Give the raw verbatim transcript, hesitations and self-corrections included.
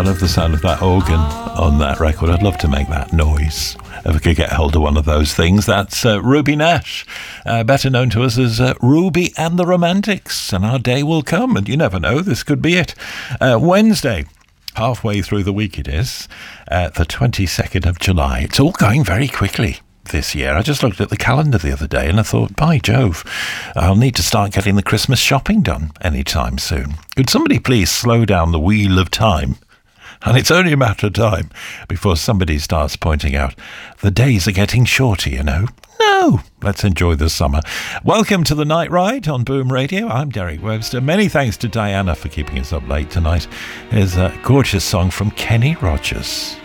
I love the sound of that organ on that record. I'd love to make that noise. If I could get hold of one of those things. That's uh, Ruby Nash, uh, better known to us as uh, Ruby and the Romantics. And our day will come, and you never know, this could be it. Uh, Wednesday, halfway through the week it is, uh, the twenty-second of July. It's all going very quickly this year. I just looked at the calendar the other day and I thought, by Jove, I'll need to start getting the Christmas shopping done anytime soon. Could somebody please slow down the wheel of time? And it's only a matter of time before somebody starts pointing out the days are getting shorter, you know. No, let's enjoy the summer. Welcome to the Night Ride on Boom Radio. I'm Derek Webster. Many thanks to Diana for keeping us up late tonight. Here's a gorgeous song from Kenny Rogers.